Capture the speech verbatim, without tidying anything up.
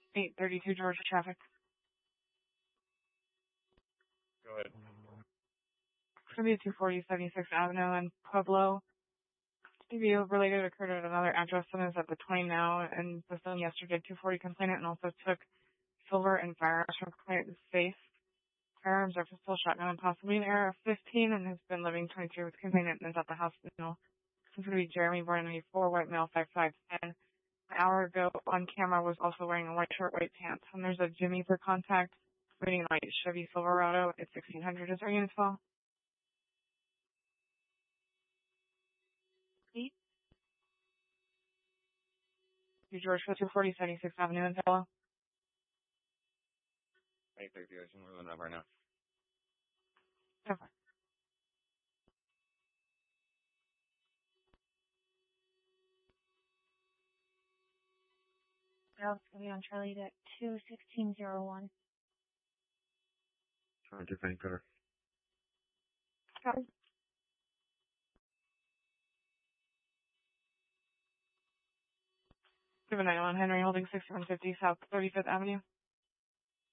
eight thirty-two Georgia traffic. Go ahead. It's going to be two forty seventy-sixth Avenue in Pueblo. D V O related occurred at another address and is at the twenty now, and the phone yesterday two forty complainant and also took silver and firearms from complainant's safe. Firearms are pistol, shotgun, and possibly an A R fifteen, and has been living twenty-three with complainant and is at the hospital. This is going to be Jeremy, born in ninety-four, white male, five five ten. An hour ago on camera was also wearing a white shirt, white pants. And there's a Jimmy for contact, waiting a white Chevy Silverado at sixteen hundred. Is our unit well? Eight. George for two forty seventy-sixth Avenue in Fellow. eight thirty, guys. I'm moving up right now. Okay. Ralph's going to be on Charlie at two sixteen oh one. Trying to find car. Copy. seven ninety-one Henry, holding sixty-one fifty South thirty-fifth Avenue.